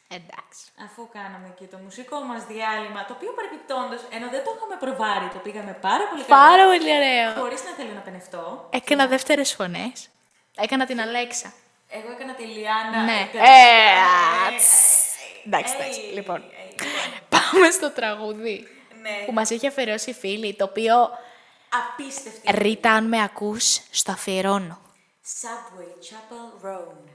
Εντάξει. Αφού κάναμε και το μουσικό μας διάλειμμα, το οποίο παρεπιπτόντως, ενώ δεν το είχαμε προβάρει, το πήγαμε πάρα πολύ καλά. Πάρα πολύ ωραίο. Χωρίς να θέλω να πενευτώ. Έκανα δεύτερες φωνές. Έκανα την Αλέξα. Εγώ έκανα τη Λιάννα. Ναι. Εντάξει, εντάξει. Λοιπόν, πάμε στο τραγούδι Ναι. που μας έχει αφιερώσει η φίλη, το οποίο, Απίστευτη. Ρίτα, αν με ακούς, στο αφιερώνω. Subway Chapel Roan.